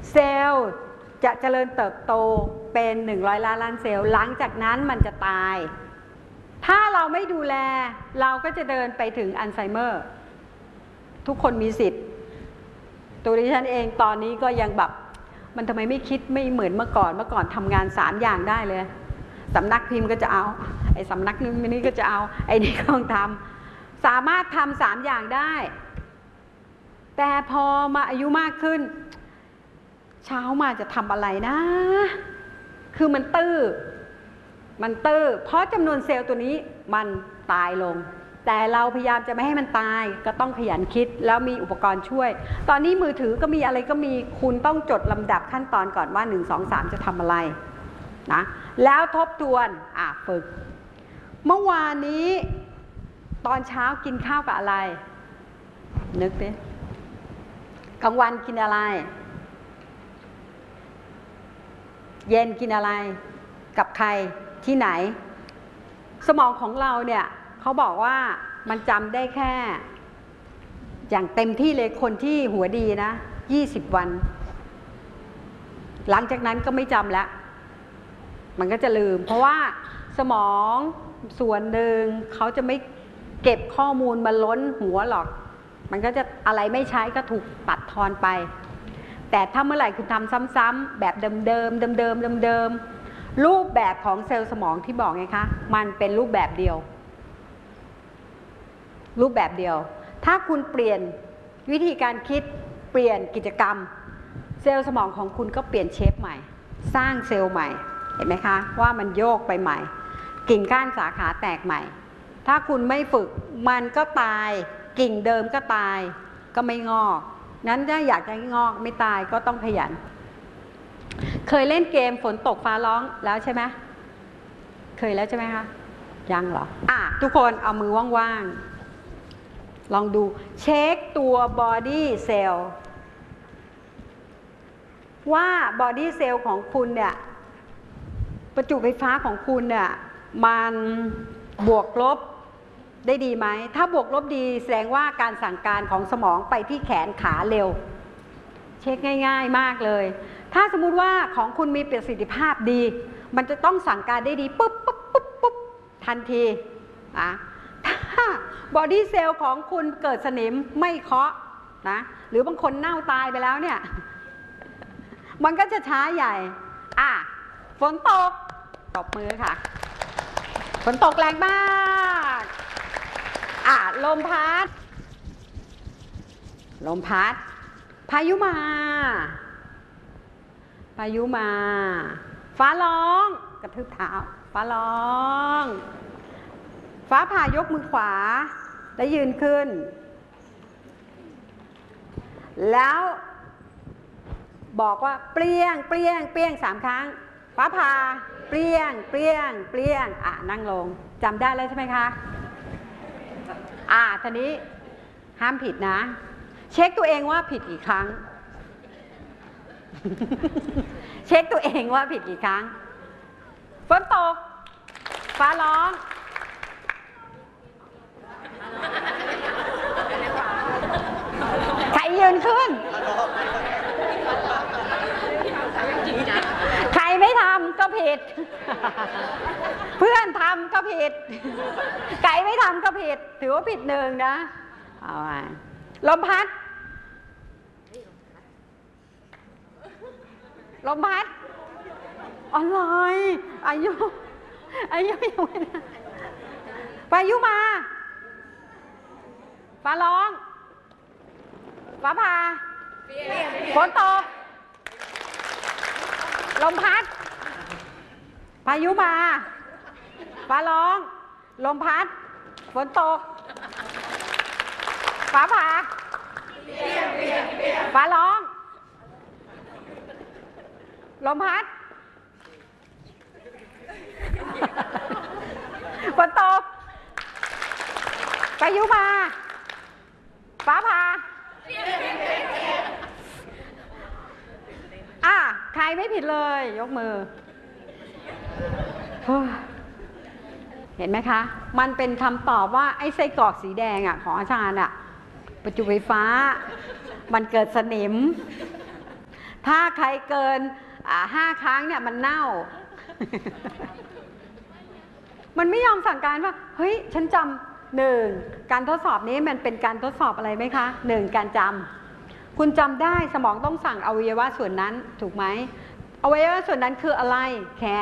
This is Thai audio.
เซลล์จะเจริญเติบโตเป็น100 ล้านเซลล์หลังจากนั้นมันจะตายถ้าเราไม่ดูแลเราก็จะเดินไปถึงอัลไซเมอร์ทุกคนมีสิทธิ์ตัวดิฉันเองตอนนี้ก็ยังแบบมันทำไมไม่คิดไม่เหมือนเมื่อก่อนทำงาน3 อย่างได้เลยสำนักพิมพ์ก็จะเอาไอ้สำนักนี้ก็จะเอาไอ้นี่ก็ต้องทำสามารถทำ3 อย่างได้แต่พอมาอายุมากขึ้นเช้ามาจะทำอะไรนะคือมันตื้อเพราะจำนวนเซลล์ตัวนี้มันตายลงแต่เราพยายามจะไม่ให้มันตายก็ต้องขยันคิดแล้วมีอุปกรณ์ช่วยตอนนี้มือถือก็มีอะไรก็มีคุณต้องจดลำดับขั้นตอนก่อนว่า1 2 3จะทำอะไรนะแล้วทบทวนฝึกเมื่อวานนี้ตอนเช้ากินข้าวกับอะไรนึกดิกลางวันกินอะไรเย็นกินอะไรกับใครที่ไหนสมองของเราเนี่ยเขาบอกว่ามันจำได้แค่อย่างเต็มที่เลยคนที่หัวดีนะ20 วันหลังจากนั้นก็ไม่จำแล้วมันก็จะลืมเพราะว่าสมองส่วนหนึ่งเขาจะไม่เก็บข้อมูลมาล้นหัวหรอกมันก็จะอะไรไม่ใช้ก็ถูกตัดทอนไปแต่ถ้าเมื่อไหร่คุณทำซ้ำๆแบบเดิมรูปแบบของเซลล์สมองที่บอกไงคะมันเป็นรูปแบบเดียวถ้าคุณเปลี่ยนวิธีการคิดเปลี่ยนกิจกรรมเซลล์สมองของคุณก็เปลี่ยนเชฟใหม่สร้างเซลล์ใหม่เห็นไหมคะว่ามันโยกไปใหม่กิ่งก้านสาขาแตกใหม่ถ้าคุณไม่ฝึกมันก็ตายกิ่งเดิมก็ตายก็ไม่งอกงั้นถ้าอยากจะให้งอกไม่ตายก็ต้องขยันเคยเล่นเกมฝนตกฟ้าร้องแล้วใช่ไหมเคยแล้วใช่ไหมคะยังเหรอทุกคนเอามือว่างๆลองดูเช็คตัว body cell ว่า body cell ของคุณเนี่ยประจุไฟฟ้าของคุณเนี่ยมันบวกลบได้ดีไหมถ้าบวกลบดีแสดงว่าการสั่งการของสมองไปที่แขนขาเร็วเช็คง่ายๆมากเลยถ้าสมมุติว่าของคุณมีประสิทธิภาพดีมันจะต้องสั่งการได้ดีปุ๊บทันทีถ้าบอดี้เซลล์ของคุณเกิดสนิมไม่เคาะนะหรือบางคนเน่าตายไปแล้วเนี่ยมันก็จะช้าใหญ่ฝนตกตบมือค่ะฝนตกแรงมากลมพัดพายุมาฟ้าร้องกระทืบเท้าฟ้าร้องฟ้าผ่ายกมือขวาแล้วยืนขึ้นแล้วบอกว่าเปรี้ยง3 ครั้งฟ้าผ่าเปรี้ยงนั่งลงจำได้แล้วใช่ไหมคะทีนี้ห้ามผิดนะเช็คตัวเองว่าผิดกี่ครั้งเช็คตัวเองว่าผิดกี่ครั้งฝนตกฟ้าร้องใครยืนขึ้นใครไม่ทำก็ผิดเพื่อนทำก็ผิดไก่ไม่ทำก็ผิดถือว่าผิด1นะเอาลมพัดอะไรอายุยังไม่ได้พายุมาฟ้าร้องฟ้าผ่าฝนตกลมพัดพายุมาฟ้าร้องลมพัดฝนตกฟ้าผ่าฟ้าร้องลมพัดฝนตกพายุมาฟ้าผ่าใครไม่ผิดเลยยกมือเห็นไหมคะมันเป็นคำตอบว่าไอ้ไส้กรอกสีแดงของอาจารย์ประจุไฟฟ้ามันเกิดสนิมถ้าใครเกิน5 ครั้งเนี่ยมันเน่า มันไม่ยอมสั่งการว่าเฮ้ยฉันจำ1การทดสอบนี้มันเป็นการทดสอบอะไรไหมคะ1การจำคุณจำได้สมองต้องสั่งอวัยวะส่วนนั้นถูกไหมอวัยวะส่วนนั้นคืออะไรแขน